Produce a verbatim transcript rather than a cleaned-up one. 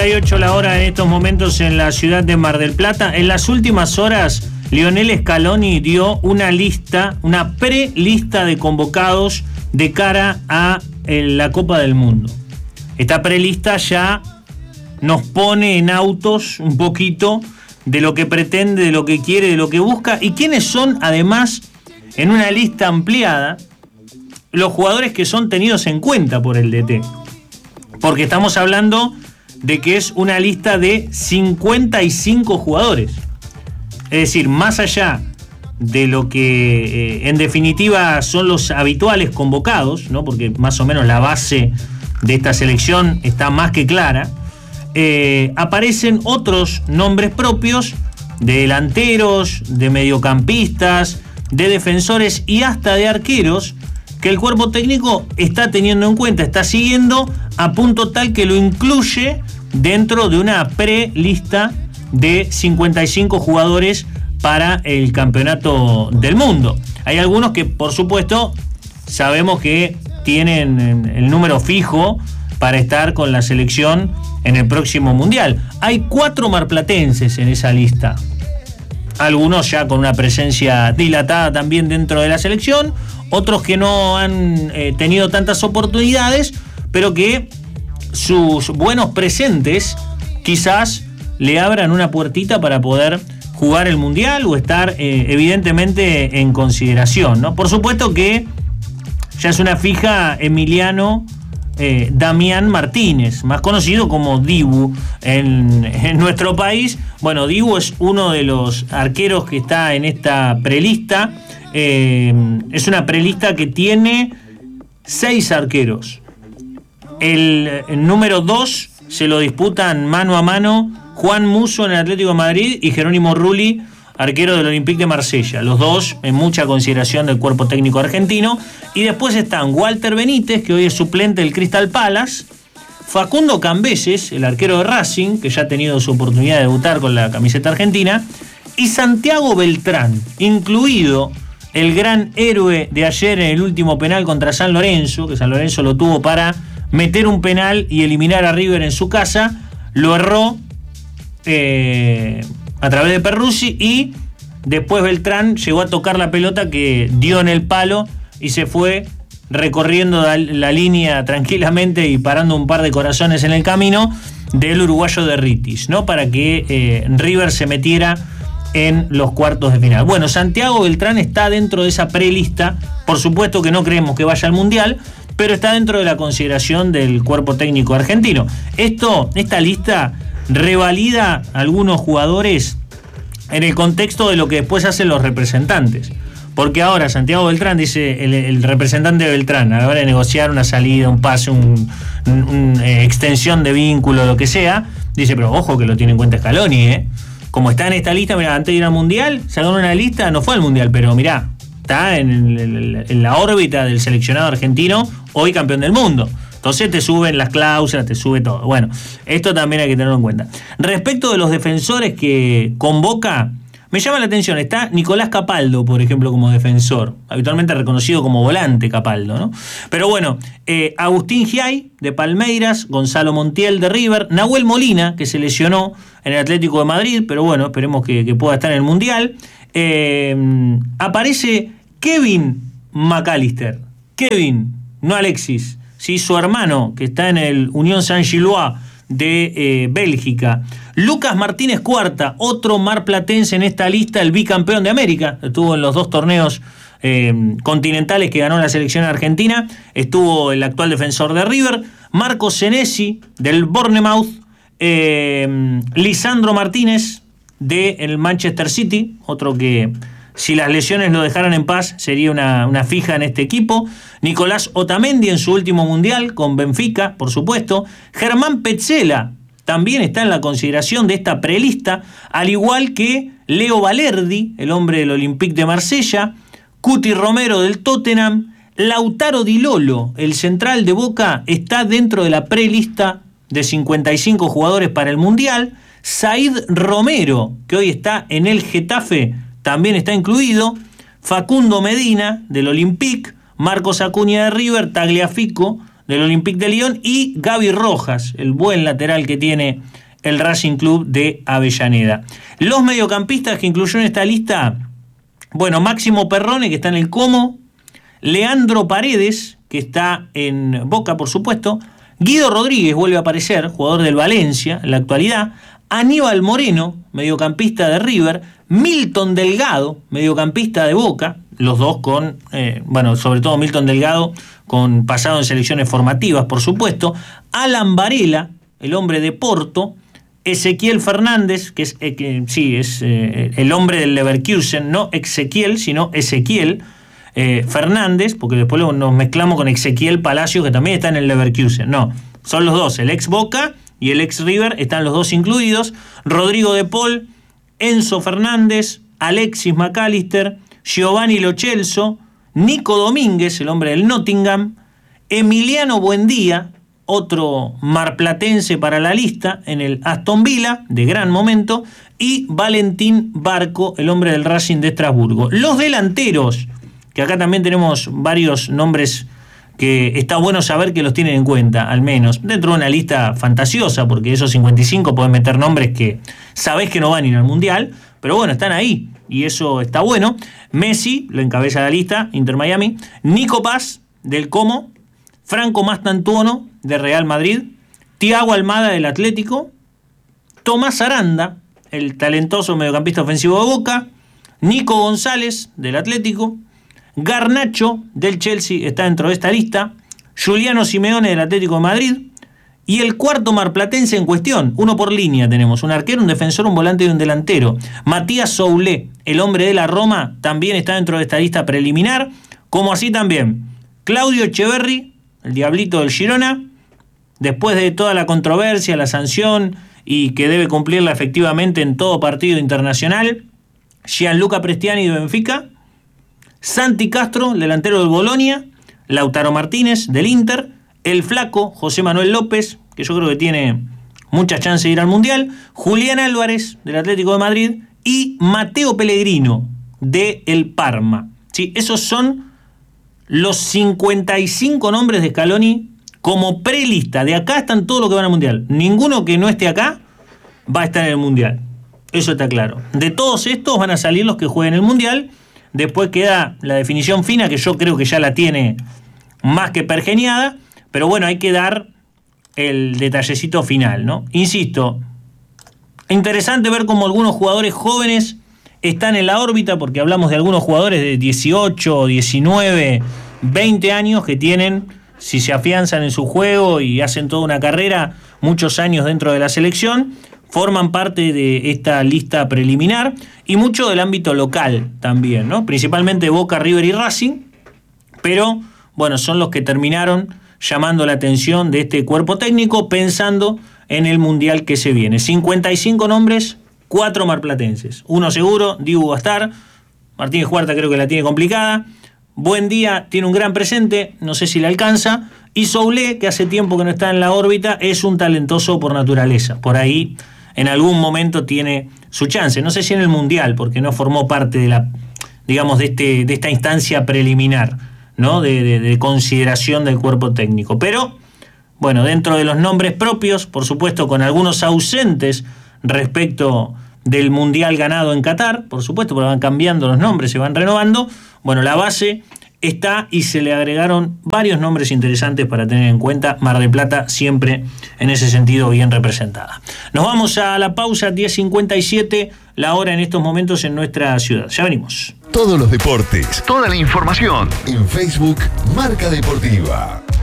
cincuenta y ocho la hora en estos momentos en la ciudad de Mar del Plata. En las últimas horas, Lionel Scaloni dio una lista, una pre-lista de convocados de cara a la Copa del Mundo. Esta pre-lista ya nos pone en autos un poquito de lo que pretende, de lo que quiere, de lo que busca y quiénes son, además, en una lista ampliada, los jugadores que son tenidos en cuenta por el D T. Porque estamos hablando de que es una lista de cincuenta y cinco jugadores. Es decir, más allá de lo que eh, en definitiva son los habituales convocados, ¿no? Porque más o menos la base de esta selección está más que clara, eh, aparecen otros nombres propios de delanteros, de mediocampistas, de defensores y hasta de arqueros que el cuerpo técnico está teniendo en cuenta, está siguiendo a punto tal que lo incluye dentro de una pre-lista de cincuenta y cinco jugadores para el campeonato del mundo. Hay algunos que, por supuesto, sabemos que tienen el número fijo para estar con la selección en el próximo mundial. Hay cuatro marplatenses en esa lista. Algunos ya con una presencia dilatada también dentro de la selección, otros que no han eh, tenido tantas oportunidades, pero que sus buenos presentes quizás le abran una puertita para poder jugar el mundial o estar eh, evidentemente en consideración, ¿no? Por supuesto que ya es una fija Emiliano eh, Damián Martínez, más conocido como Dibu en, en nuestro país. Bueno, Dibu es uno de los arqueros que está en esta prelista. Eh, es una prelista que tiene seis arqueros. El, el número dos se lo disputan mano a mano Juan Musso en el Atlético de Madrid y Jerónimo Rulli, arquero del Olympique de Marsella. Los dos en mucha consideración del cuerpo técnico argentino. Y después están Walter Benítez, que hoy es suplente del Crystal Palace, Facundo Cambeses, el arquero de Racing, que ya ha tenido su oportunidad de debutar con la camiseta argentina, y Santiago Beltrán, incluido el gran héroe de ayer en el último penal contra San Lorenzo, que San Lorenzo lo tuvo para meter un penal y eliminar a River en su casa, lo erró eh, a través de Perruzzi y después Beltrán llegó a tocar la pelota que dio en el palo y se fue recorriendo la, la línea tranquilamente y parando un par de corazones en el camino del uruguayo de Ritis, ¿no? Para que eh, River se metiera en los cuartos de final. Bueno, Santiago Beltrán está dentro de esa prelista. Por supuesto que no creemos que vaya al Mundial, pero está dentro de la consideración del cuerpo técnico argentino. Esto, esta lista revalida a algunos jugadores en el contexto de lo que después hacen los representantes. Porque ahora Santiago Beltrán, dice el, el representante de Beltrán, a la hora de negociar una salida, un pase, un, un, un eh, extensión de vínculo, lo que sea, dice, pero ojo que lo tiene en cuenta Scaloni, ¿eh? Como está en esta lista, mirá, antes de ir al Mundial, sacaron una lista, no fue al Mundial, pero mirá, está en, el, en la órbita del seleccionado argentino, hoy campeón del mundo. Entonces te suben las cláusulas, te sube todo. Bueno, esto también hay que tenerlo en cuenta. Respecto de los defensores que convoca, me llama la atención, está Nicolás Capaldo, por ejemplo, como defensor, habitualmente reconocido como volante Capaldo, ¿no? Pero bueno, eh, Agustín Giay, de Palmeiras, Gonzalo Montiel, de River, Nahuel Molina, que se lesionó en el Atlético de Madrid, pero bueno, esperemos que, que pueda estar en el Mundial. Eh, aparece Kevin McAllister, Kevin, no Alexis, ¿sí? Su hermano, que está en el Unión Saint-Gillois de eh, Bélgica. Lucas Martínez Cuarta, otro marplatense en esta lista, el bicampeón de América, estuvo en los dos torneos eh, continentales que ganó la selección argentina, estuvo el actual defensor de River, Marco Senesi del Bournemouth, eh, Lisandro Martínez del Manchester City, otro que si las lesiones lo dejaran en paz sería una, una fija en este equipo, Nicolás Otamendi en su último mundial con Benfica, por supuesto, Germán Petzela también está en la consideración de esta prelista, al igual que Leo Valerdi, el hombre del Olympique de Marsella, Cuti Romero del Tottenham, Lautaro Di Lolo, el central de Boca, está dentro de la prelista de cincuenta y cinco jugadores para el Mundial. Said Romero, que hoy está en el Getafe, también está incluido. Facundo Medina del Olympique, Marcos Acuña de River, Tagliafico del Olympique de Lyon, y Gaby Rojas, el buen lateral que tiene el Racing Club de Avellaneda. Los mediocampistas que incluyó en esta lista, bueno, Máximo Perrone, que está en el Como, Leandro Paredes, que está en Boca, por supuesto, Guido Rodríguez vuelve a aparecer, jugador del Valencia en la actualidad, Aníbal Moreno, mediocampista de River, Milton Delgado, mediocampista de Boca, los dos con, eh, bueno, sobre todo Milton Delgado, con pasado en selecciones formativas, por supuesto, Alan Varela, el hombre de Porto, Ezequiel Fernández, que es, eh, que, sí, es eh, el hombre del Leverkusen, no Ezequiel, sino Ezequiel eh, Fernández, porque después nos mezclamos con Ezequiel Palacios, que también está en el Leverkusen. No, son los dos, el ex Boca y el ex River, están los dos incluidos. Rodrigo de Paul, Enzo Fernández, Alexis McAllister, Giovanni Lo Celso, Nico Domínguez, el hombre del Nottingham, Emiliano Buendía, otro marplatense para la lista, en el Aston Villa, de gran momento, y Valentín Barco, el hombre del Racing de Estrasburgo. Los delanteros, que acá también tenemos varios nombres que está bueno saber que los tienen en cuenta, al menos, dentro de una lista fantasiosa, porque esos cincuenta y cinco pueden meter nombres que sabés que no van a ir al Mundial, pero bueno, están ahí, y eso está bueno. Messi, lo encabeza la lista, Inter Miami, Nico Paz, del Como, Franco Mastantuono, de Real Madrid, Thiago Almada, del Atlético, Tomás Aranda, el talentoso mediocampista ofensivo de Boca, Nico González, del Atlético, Garnacho, del Chelsea, está dentro de esta lista, Juliano Simeone, del Atlético de Madrid, y el cuarto marplatense en cuestión, uno por línea tenemos, un arquero, un defensor, un volante y un delantero. Matías Soulé, el hombre de la Roma, también está dentro de esta lista preliminar, como así también Claudio Echeverri, el diablito del Girona, después de toda la controversia, la sanción, y que debe cumplirla efectivamente en todo partido internacional, Gianluca Prestiani, de Benfica, Santi Castro, delantero del Bolonia, Lautaro Martínez, del Inter, el flaco José Manuel López, que yo creo que tiene mucha chance de ir al Mundial, Julián Álvarez, del Atlético de Madrid, y Mateo Pellegrino, de el Parma. ¿Sí? Esos son los cincuenta y cinco nombres de Scaloni como prelista. De acá están todos los que van al Mundial. Ninguno que no esté acá va a estar en el Mundial. Eso está claro. De todos estos van a salir los que jueguen el Mundial. Después queda la definición fina, que yo creo que ya la tiene más que pergeniada. Pero bueno, hay que dar el detallecito final, ¿no? Insisto, interesante ver cómo algunos jugadores jóvenes están en la órbita, porque hablamos de algunos jugadores de dieciocho, diecinueve, veinte años que tienen, si se afianzan en su juego y hacen toda una carrera, muchos años dentro de la selección, forman parte de esta lista preliminar, y mucho del ámbito local también, ¿no? Principalmente Boca, River y Racing, pero bueno, son los que terminaron llamando la atención de este cuerpo técnico, pensando en el Mundial que se viene. cincuenta y cinco nombres, cuatro marplatenses. Uno seguro, Dibu va a estar, Martínez Huerta creo que la tiene complicada, Buendía tiene un gran presente, no sé si le alcanza, y Soulé, que hace tiempo que no está en la órbita, es un talentoso por naturaleza. Por ahí en algún momento tiene su chance. No sé si en el Mundial, porque no formó parte de la, digamos, de este, de esta instancia preliminar, ¿no? De, de, de consideración del cuerpo técnico. Pero, bueno, dentro de los nombres propios, por supuesto, con algunos ausentes respecto del Mundial ganado en Qatar, por supuesto, porque van cambiando los nombres, se van renovando. Bueno, la base está y se le agregaron varios nombres interesantes para tener en cuenta. Mar del Plata siempre en ese sentido bien representada. Nos vamos a la pausa, diez cincuenta y siete, la hora en estos momentos en nuestra ciudad. Ya venimos. Todos los deportes, toda la información en Facebook Marca Deportiva.